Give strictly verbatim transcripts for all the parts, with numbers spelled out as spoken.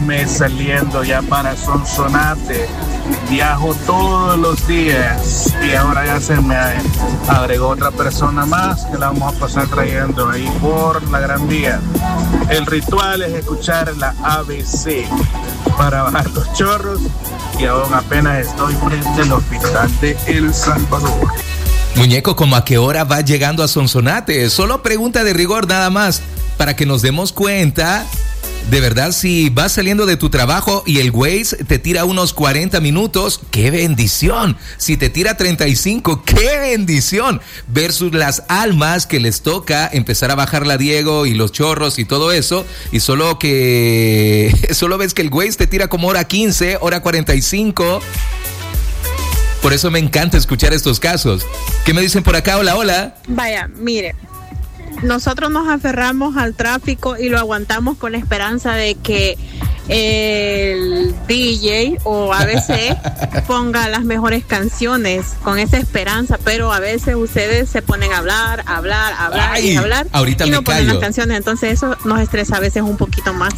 Cosme, saliendo ya para Sonsonate. Viajo todos los días y ahora ya se me agregó otra persona más que la vamos a pasar trayendo ahí por la Gran Vía. El ritual es escuchar la A B C para bajar los chorros y aún apenas estoy frente al hospital de El Salvador. Muñeco, ¿cómo a qué hora va llegando a Sonsonate? Solo pregunta de rigor nada más, para que nos demos cuenta, de verdad, si vas saliendo de tu trabajo y el Waze te tira unos cuarenta minutos, ¡qué bendición! Si te tira treinta y cinco, ¡qué bendición! Versus las almas que les toca empezar a bajar la Diego y los chorros y todo eso, y solo que, solo ves que el Waze te tira como hora quince, hora cuarenta y cinco... Por eso me encanta escuchar estos casos. ¿Qué me dicen por acá? Hola, hola. Vaya, mire, nosotros nos aferramos al tráfico y lo aguantamos con la esperanza de que el D J o A B C ponga las mejores canciones con esa esperanza, pero a veces ustedes se ponen a hablar, hablar, hablar Ay, y hablar ahorita y no me ponen callo. las canciones, entonces eso nos estresa a veces un poquito más.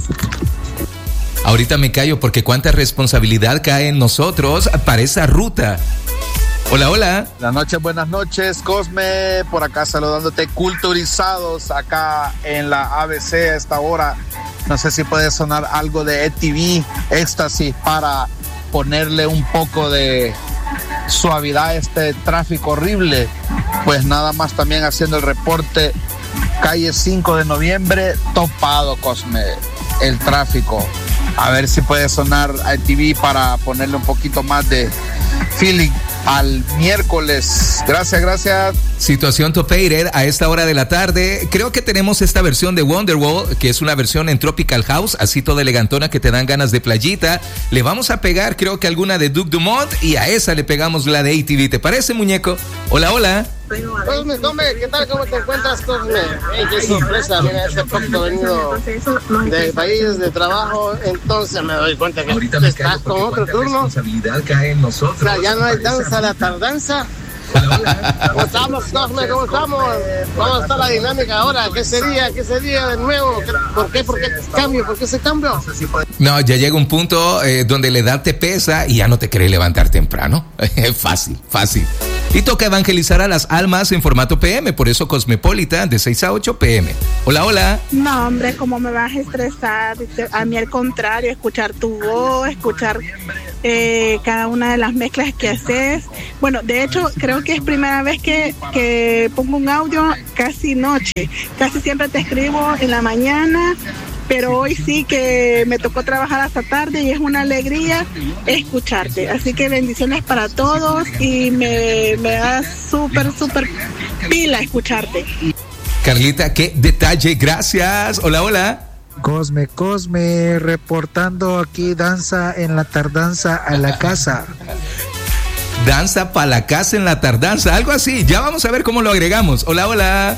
Ahorita me callo porque cuánta responsabilidad cae en nosotros para esa ruta. Hola, hola. Buenas noches, buenas noches, Cosme, por acá saludándote, culturizados acá en la A B C a esta hora. No sé si puede sonar algo de E T V, éxtasis, para ponerle un poco de suavidad a este tráfico horrible. Pues nada más también haciendo el reporte, calle cinco de noviembre, topado, Cosme, el tráfico. A ver si puede sonar a E T V para ponerle un poquito más de feeling al miércoles. Gracias, gracias. Situación Topated a esta hora de la tarde. Creo que tenemos esta versión de Wonderwall, que es una versión en Tropical House, así toda elegantona que te dan ganas de playita. Le vamos a pegar, creo que alguna de Duke Dumont, y a esa le pegamos la de A T V. ¿Te parece, muñeco? Hola, hola. Cosme, Cosme, ¿qué tal? ¿Cómo te encuentras, Cosme? Hey, qué sorpresa, mira, este poquito venido del país de trabajo, entonces me doy cuenta que Ahorita me estás con otro turno. Responsabilidad cae en nosotros. O sea, ya no hay danza, la tardanza. ¿Cómo estamos, Cosme? ¿Cómo estamos? ¿Cómo está la dinámica ahora? ¿Qué sería? ¿Qué sería de nuevo? ¿Por qué? ¿Por qué cambio? ¿Por qué ese cambio? No, ya llega un punto eh, donde la edad te pesa y ya no te querés levantar temprano. Fácil, fácil. Y toca evangelizar a las almas en formato P M, por eso Cosmopolita de seis a ocho P M. Hola, hola. No, hombre, cómo me vas a estresar. A mí al contrario, escuchar tu voz, escuchar eh, cada una de las mezclas que haces. Bueno, de hecho, creo que es primera vez que, que pongo un audio casi noche. Casi siempre te escribo en la mañana, pero hoy sí que me tocó trabajar hasta tarde y es una alegría escucharte. Así que bendiciones para todos y me, me da súper, súper pila escucharte. Carlita, qué detalle, gracias. Hola, hola. Cosme, Cosme, reportando aquí danza en la tardanza a la casa. Danza para la casa en la tardanza, algo así. Ya vamos a ver cómo lo agregamos. Hola, hola.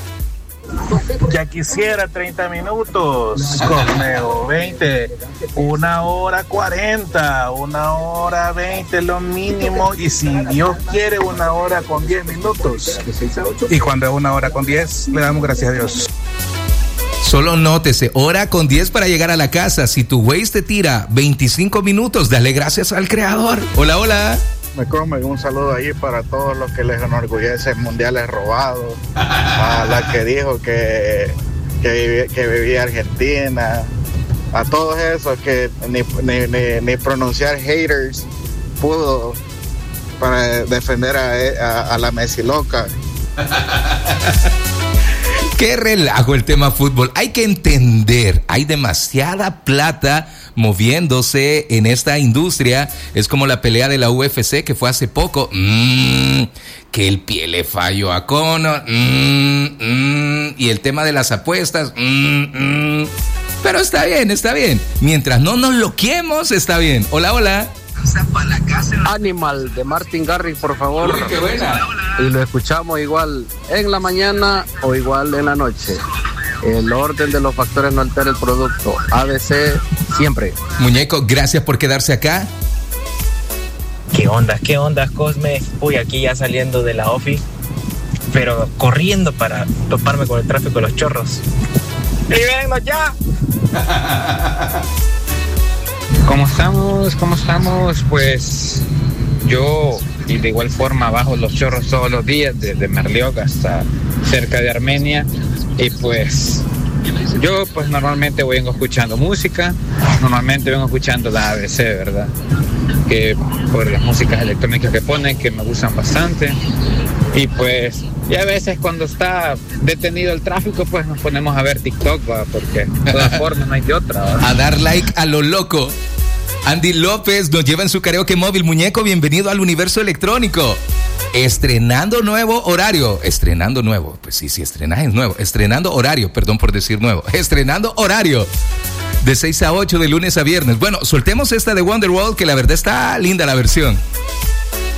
Ya quisiera treinta minutos, Cosme, o veinte, una hora cuarenta, una hora veinte lo mínimo, y si Dios quiere una hora con diez minutos. Y cuando es una hora con diez, le damos gracias a Dios. Solo nótese, hora con diez para llegar a la casa. Si tu Waze te tira veinticinco minutos, dale gracias al creador. Hola, hola. Me come un saludo ahí para todos los que les enorgullece mundiales robados, a la que dijo que, que, que vivía Argentina, a todos esos que ni, ni, ni, ni pronunciar haters pudo para defender a, a, a la Messi loca. Qué relajo el tema fútbol. Hay que entender, hay demasiada plata moviéndose en esta industria. Es como la pelea de la U F C que fue hace poco. Mm, que el pie le falló a Conor. Mm, mm, y el tema de las apuestas. Mm, mm. Pero está bien, está bien. Mientras no nos loquemos, está bien. Hola, hola. Animal de Martin Garrix, por favor. Uy, qué buena. Y lo escuchamos igual en la mañana o igual en la noche. El orden de los factores no altera el producto. A B C siempre. Muñeco, gracias por quedarse acá. ¿Qué ondas, qué ondas, Cosme? Uy, aquí ya saliendo de la office, pero corriendo para toparme con el tráfico de los chorros. ¡Libérennos ya! ¿Cómo estamos? ¿Cómo estamos? Pues yo, y de igual forma, bajo los chorros todos los días, desde Merliog hasta cerca de Armenia. Y pues yo pues normalmente vengo escuchando música, normalmente vengo escuchando la A B C, ¿verdad? Que por las músicas electrónicas que ponen, que me gustan bastante. Y pues, y a veces cuando está detenido el tráfico, pues nos ponemos a ver TikTok, ¿va? Porque de todas formas no hay de otra, ¿va? A dar like a lo loco. Andy López nos lleva en su karaoke móvil. Muñeco, bienvenido al universo electrónico. Estrenando nuevo horario. Estrenando nuevo. Pues sí, sí, estrenas es nuevo. Estrenando horario, perdón por decir nuevo. Estrenando horario. De seis a ocho de lunes a viernes. Bueno, soltemos esta de Wonderwall, que la verdad está linda la versión.